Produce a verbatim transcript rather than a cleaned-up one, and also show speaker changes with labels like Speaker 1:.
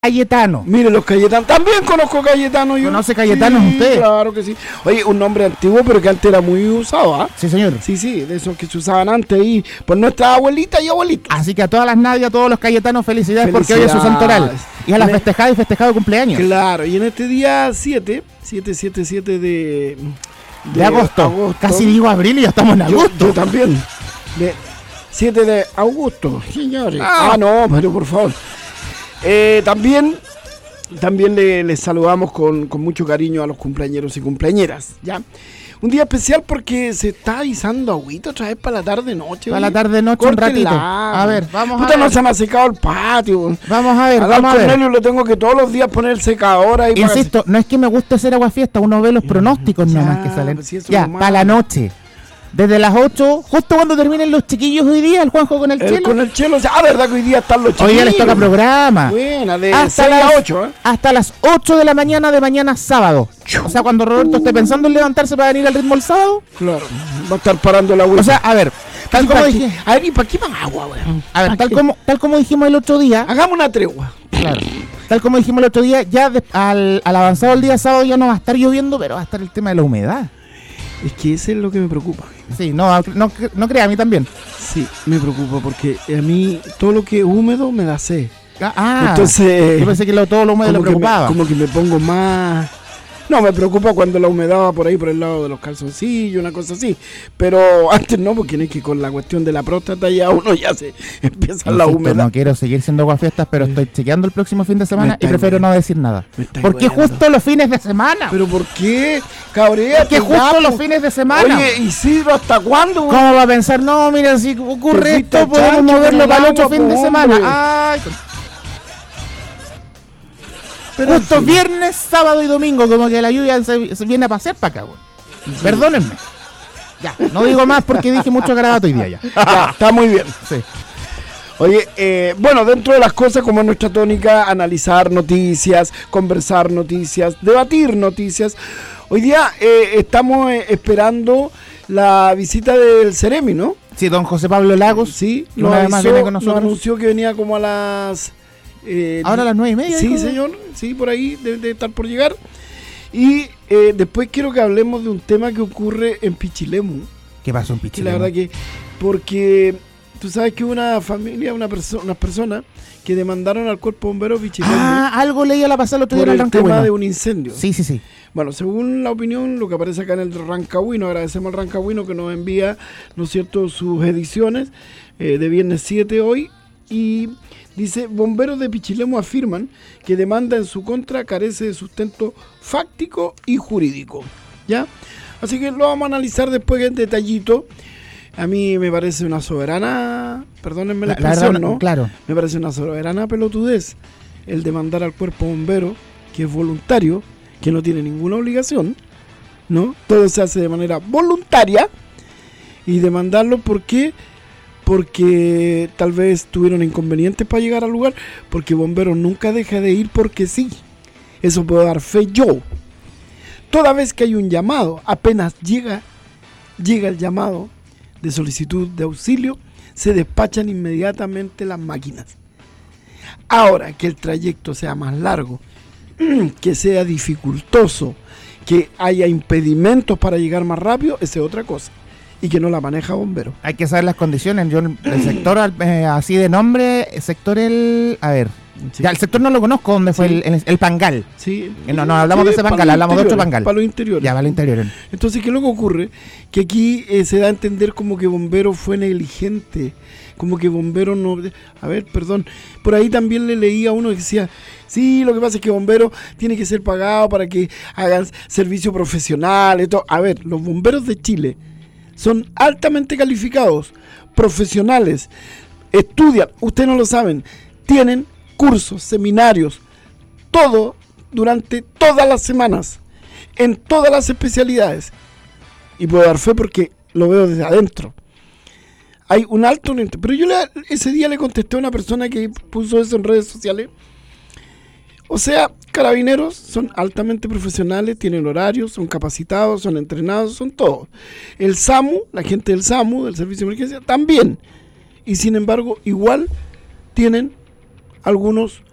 Speaker 1: Cayetano.
Speaker 2: Mire, los Cayetanos. También conozco Cayetano. Yo.
Speaker 1: ¿Conoce Cayetano
Speaker 2: sí,
Speaker 1: usted?
Speaker 2: Claro que sí. Oye, un nombre antiguo, pero que antes era muy usado, ¿ah?
Speaker 1: Sí, señor.
Speaker 2: Sí, sí, de esos que se usaban antes ahí por nuestra abuelita y abuelito.
Speaker 1: Así que a todas las Nadias, a todos los Cayetanos, felicidades, porque hoy es su
Speaker 2: Felicidades.
Speaker 1: santoral. Y a las
Speaker 2: En el-
Speaker 1: festejadas y festejado cumpleaños.
Speaker 2: Claro, y en este día siete, siete, siete, siete de,
Speaker 1: De, agosto. Casi digo abril y ya estamos en
Speaker 2: Yo,
Speaker 1: agosto.
Speaker 2: yo también. De siete de agosto, señores.
Speaker 1: Ah.
Speaker 2: Ah, no, pero por favor. Eh, también también le- les saludamos con, con mucho cariño a los cumpleañeros y cumpleañeras, ¿ya? Un día especial porque se está avisando agüita otra vez para la tarde-noche.
Speaker 1: Para la tarde-noche un ratito.
Speaker 2: Córtenla.
Speaker 1: A ver, vamos
Speaker 2: Puta,
Speaker 1: a
Speaker 2: no
Speaker 1: ver.
Speaker 2: se me ha secado el patio.
Speaker 1: Vamos a ver,
Speaker 2: A
Speaker 1: vamos a ver.
Speaker 2: Cornelio le tengo que todos los días poner el secador ahí. para que
Speaker 1: Insisto, no es que me guste hacer aguafiesta, uno ve los pronósticos
Speaker 2: Ya,
Speaker 1: nomás que salen.
Speaker 2: pues sí, eso
Speaker 1: Ya,
Speaker 2: es lo
Speaker 1: para la noche. Desde las ocho, justo cuando terminen los chiquillos hoy día, el Juanjo con el
Speaker 2: se- el-
Speaker 1: chelo.
Speaker 2: con el chelo. Ah, verdad que hoy día están los
Speaker 1: Hoy
Speaker 2: chiquillos.
Speaker 1: día les toca programa.
Speaker 2: Buena, de
Speaker 1: Hasta
Speaker 2: seis
Speaker 1: las
Speaker 2: a ocho, ¿eh?
Speaker 1: Hasta las ocho de la mañana de mañana sábado. O sea, cuando Roberto esté pensando en levantarse para venir al ritmo el sábado.
Speaker 2: Claro, va a estar parando la agua.
Speaker 1: O sea, a ver, tal como dije,
Speaker 2: A ver, ¿y para qué van agua, weón?
Speaker 1: a ver,
Speaker 2: ¿Pa'
Speaker 1: tal
Speaker 2: qué?
Speaker 1: como, tal como dijimos el otro día,
Speaker 2: Hagamos una tregua.
Speaker 1: claro, tal como dijimos el otro día, ya de- al, al avanzado el día sábado ya no va a estar lloviendo, pero va a estar el tema de la humedad.
Speaker 2: Es que eso es lo que me preocupa.
Speaker 1: Sí, no, no, no crea, a mí también.
Speaker 2: Sí, me preocupa porque a mí todo lo que es húmedo me da sed.
Speaker 1: Ah,
Speaker 2: Entonces,
Speaker 1: yo pensé que lo, todo lo húmedo le
Speaker 2: como, que me,
Speaker 1: preocupaba.
Speaker 2: como que me pongo más... No, me preocupa cuando la humedad va por ahí, por el lado de los calzoncillos, una cosa así. Pero antes no, porque es que con la cuestión de la próstata ya uno ya se empieza la
Speaker 1: Insisto,
Speaker 2: humedad.
Speaker 1: no quiero seguir siendo aguafiestas, pero estoy chequeando el próximo fin de semana y
Speaker 2: estáis
Speaker 1: prefiero
Speaker 2: weando.
Speaker 1: no decir nada.
Speaker 2: Me estáis
Speaker 1: Porque
Speaker 2: weando.
Speaker 1: justo los fines de semana.
Speaker 2: ¿Pero por qué? Cabrea.
Speaker 1: Porque justo los fines de semana.
Speaker 2: Oye, Isidro, ¿hasta cuándo? güey?
Speaker 1: ¿Cómo va a pensar? No, mira, si
Speaker 2: Te
Speaker 1: ocurre
Speaker 2: fuiste
Speaker 1: esto,
Speaker 2: al
Speaker 1: podemos
Speaker 2: chancho
Speaker 1: moverlo
Speaker 2: con el
Speaker 1: para el otro
Speaker 2: agua,
Speaker 1: fin de
Speaker 2: po,
Speaker 1: semana.
Speaker 2: hombre.
Speaker 1: Ay,
Speaker 2: Pero
Speaker 1: justo
Speaker 2: sí.
Speaker 1: viernes, sábado y domingo, como que la lluvia se, se viene a pasear para acá, güey. Perdónenme. Ya, no digo más porque dije mucho garabato hoy día ya.
Speaker 2: Ya, está muy bien.
Speaker 1: Sí.
Speaker 2: Oye, eh, bueno, dentro de las cosas como es nuestra tónica, analizar noticias, conversar noticias, debatir noticias. Hoy día eh, estamos eh, esperando la visita del Ceremi, ¿no?
Speaker 1: Sí, don José Pablo Lagos.
Speaker 2: Sí,
Speaker 1: una vez más
Speaker 2: avisó,
Speaker 1: viene con
Speaker 2: nos
Speaker 1: nosotros.
Speaker 2: anunció que venía como a las... eh,
Speaker 1: Ahora a las nueve y media.
Speaker 2: Sí,
Speaker 1: dijo.
Speaker 2: señor, sí, por ahí debe de estar por llegar. Y eh, después quiero que hablemos de un tema que ocurre en Pichilemu.
Speaker 1: ¿Qué pasó en
Speaker 2: Que
Speaker 1: Pichilemu?
Speaker 2: la verdad que, porque tú sabes que una familia, una persona, unas personas que demandaron al cuerpo bombero Pichilemu
Speaker 1: Ah, algo leí a la pasada el otro
Speaker 2: por
Speaker 1: día en el
Speaker 2: el tema
Speaker 1: Rancagüino.
Speaker 2: de un incendio.
Speaker 1: Sí, sí, sí.
Speaker 2: Bueno, según la opinión, lo que aparece acá en el Rancagüino, agradecemos al Rancagüino que nos envía, ¿no es cierto?, sus ediciones eh, de viernes siete hoy. Y dice, bomberos de Pichilemu afirman que demanda en su contra carece de sustento fáctico y jurídico. ¿Ya? Así que lo vamos a analizar después en detallito. A mí me parece una soberana, perdónenme la,
Speaker 1: La- la
Speaker 2: expresión,
Speaker 1: verdad,
Speaker 2: ¿no?
Speaker 1: claro.
Speaker 2: Me parece una soberana pelotudez el demandar al cuerpo bombero, que es voluntario, que no tiene ninguna obligación, ¿no? Todo se hace de manera voluntaria, y demandarlo, ¿por qué? Porque tal vez tuvieron inconvenientes para llegar al lugar, porque bomberos nunca deja de ir porque sí. Eso puedo dar fe yo. Toda vez que hay un llamado, apenas llega, llega el llamado de solicitud de auxilio, se despachan inmediatamente las máquinas. Ahora, que el trayecto sea más largo, que sea dificultoso, que haya impedimentos para llegar más rápido, esa es otra cosa. Y que no la maneja bombero.
Speaker 1: Hay que saber las condiciones. Yo el, el sector eh, así de nombre, el sector el... A ver.
Speaker 2: Sí.
Speaker 1: Ya, el sector no lo conozco, ¿dónde fue
Speaker 2: Sí.
Speaker 1: el, el, el Pangal?
Speaker 2: Sí.
Speaker 1: Eh, no, no hablamos de ese
Speaker 2: para
Speaker 1: Pangal,
Speaker 2: los
Speaker 1: hablamos de otro
Speaker 2: interiores,
Speaker 1: Pangal.
Speaker 2: Para los interiores.
Speaker 1: Ya, va al interior.
Speaker 2: Entonces, ¿qué es lo que ocurre? Que aquí eh, se da a entender como que bombero fue negligente, como que bombero no... A ver, perdón, por ahí también le leí a uno que decía, sí, lo que pasa es que bombero tiene que ser pagado para que hagan servicio profesional, esto. A ver, los bomberos de Chile son altamente calificados, profesionales, estudian, ustedes no lo saben, tienen cursos, seminarios, todo durante todas las semanas, en todas las especialidades. Y puedo dar fe porque lo veo desde adentro. Hay un alto... Pero yo le, ese día le contesté a una persona que puso eso en redes sociales. O sea, carabineros son altamente profesionales, tienen horarios, son capacitados, son entrenados, son todos. El SAMU, la gente del SAMU, del Servicio de Emergencia, también. Y sin embargo, igual tienen algunos